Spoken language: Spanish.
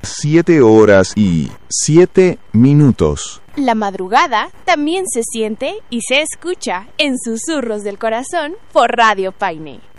7:07. La madrugada también se siente y se escucha en Susurros del Corazón por Radio Paine.